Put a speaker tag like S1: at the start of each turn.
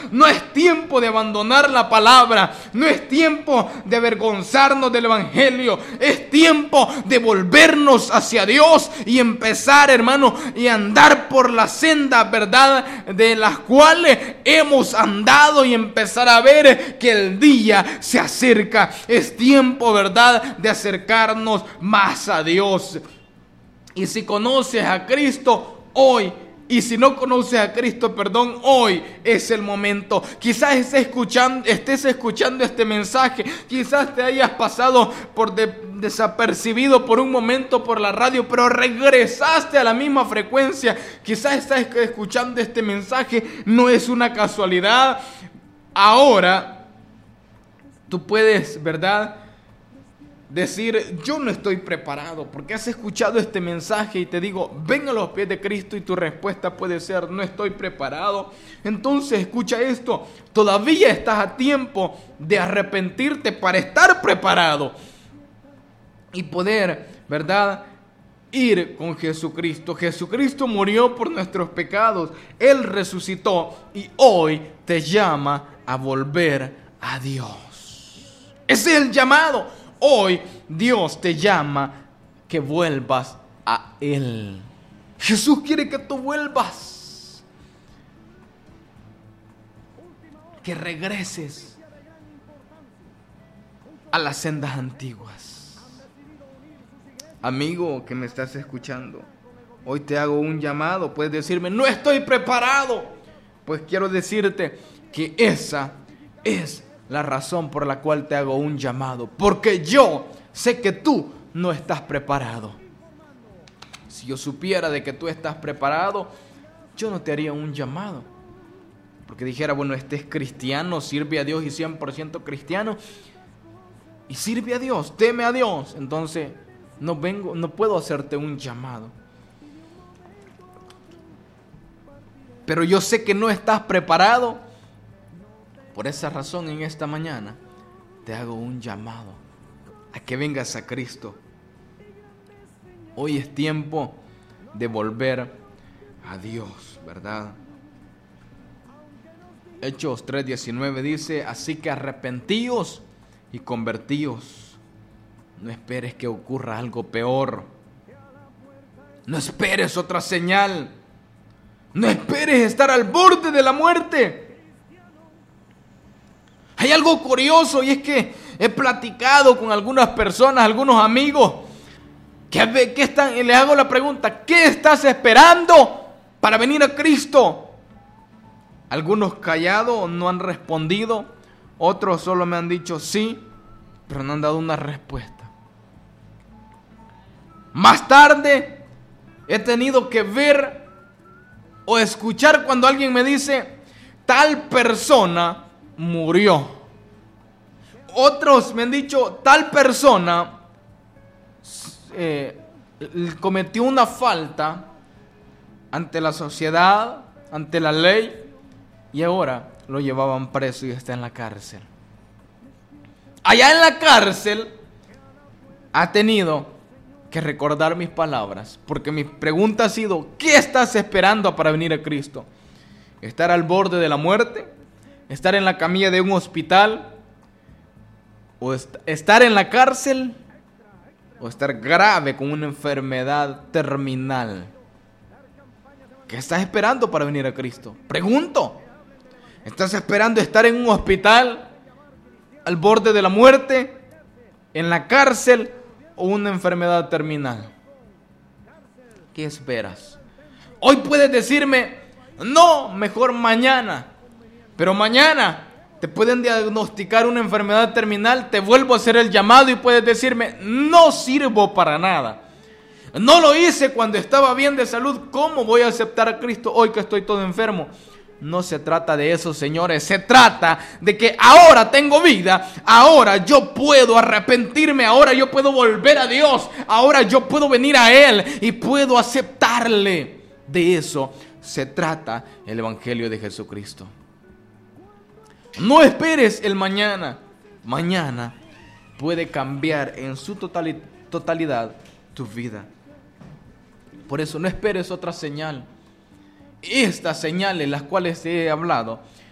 S1: No es tiempo de abandonar la palabra. No es tiempo de avergonzarnos del evangelio. Es tiempo de volvernos hacia Dios y empezar, hermano, y andar por la senda, ¿verdad?, de las cuales hemos andado, y empezar a ver que el día se acerca. Es tiempo, ¿verdad?, de acercarnos más a Dios. Y si conoces a Cristo hoy, y si no conoces a Cristo, perdón, hoy es el momento. Quizás estés escuchando este mensaje, quizás te hayas pasado por desapercibido por un momento por la radio, pero regresaste a la misma frecuencia. Quizás estás escuchando este mensaje, no es una casualidad. Ahora tú puedes, ¿verdad?, decir: yo no estoy preparado, porque has escuchado este mensaje y te digo, ven a los pies de Cristo, y tu respuesta puede ser: no estoy preparado. Entonces escucha esto, todavía estás a tiempo de arrepentirte para estar preparado y poder, ¿verdad?, ir con Jesucristo. Jesucristo murió por nuestros pecados, Él resucitó y hoy te llama a volver a Dios. Ese es el llamado. Hoy Dios te llama que vuelvas a Él. Jesús quiere que tú vuelvas, que regreses a las sendas antiguas. Amigo que me estás escuchando, hoy te hago un llamado. Puedes decirme: no estoy preparado. Pues quiero decirte que esa es la razón por la cual te hago un llamado, porque yo sé que tú no estás preparado. Si yo supiera de que tú estás preparado, yo no te haría un llamado, porque dijera: bueno, este es cristiano, sirve a Dios y 100% cristiano, y sirve a Dios, teme a Dios, entonces no puedo hacerte un llamado. Pero yo sé que no estás preparado. Por esa razón, en esta mañana te hago un llamado a que vengas a Cristo. Hoy es tiempo de volver a Dios, ¿verdad? Hechos 3:19 dice: así que arrepentíos y convertíos. No esperes que ocurra algo peor. No esperes otra señal. No esperes estar al borde de la muerte. Hay algo curioso, y es que he platicado con algunas personas, algunos amigos, que están, y les hago la pregunta: ¿qué estás esperando para venir a Cristo? Algunos callados no han respondido, otros solo me han dicho sí, pero no han dado una respuesta. Más tarde he tenido que ver o escuchar cuando alguien me dice: tal persona murió. Otros me han dicho: tal persona cometió una falta ante la sociedad, ante la ley, y ahora lo llevaban preso y está en la cárcel. Allá en la cárcel ha tenido que recordar mis palabras, porque mi pregunta ha sido: ¿qué estás esperando para venir a Cristo? ¿Estar al borde de la muerte? ¿Estar en la camilla de un hospital? ¿O estar en la cárcel? ¿O estar grave con una enfermedad terminal? ¿Qué estás esperando para venir a Cristo? Pregunto. ¿Estás esperando estar en un hospital, al borde de la muerte, en la cárcel o una enfermedad terminal? ¿Qué esperas? Hoy puedes decirme: no, mejor mañana. Pero mañana te pueden diagnosticar una enfermedad terminal, te vuelvo a hacer el llamado y puedes decirme: no sirvo para nada. No lo hice cuando estaba bien de salud, ¿cómo voy a aceptar a Cristo hoy que estoy todo enfermo? No se trata de eso, señores. Se trata de que ahora tengo vida, ahora yo puedo arrepentirme, ahora yo puedo volver a Dios, ahora yo puedo venir a Él y puedo aceptarle. De eso se trata el Evangelio de Jesucristo. No esperes el mañana. Mañana puede cambiar en su totalidad tu vida. Por eso no esperes otra señal. Estas señales, las cuales te he hablado,